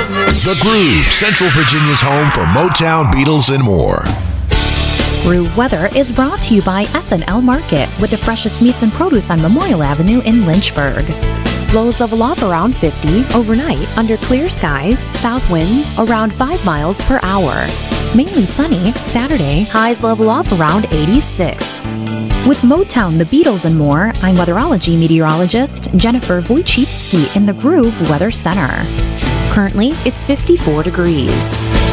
The Groove, Central Virginia's home for Motown, Beatles, and more. Groove Weather is brought to you by F&L Market with the freshest meats and produce on Memorial Avenue in Lynchburg. Lows level off around 50 overnight under clear skies, south winds around 5 miles per hour. Mainly sunny Saturday, highs level off around 86. With Motown, the Beatles, and more, I'm weatherology meteorologist Jennifer Wojcicki in the Groove Weather Center. Currently, it's 54 degrees.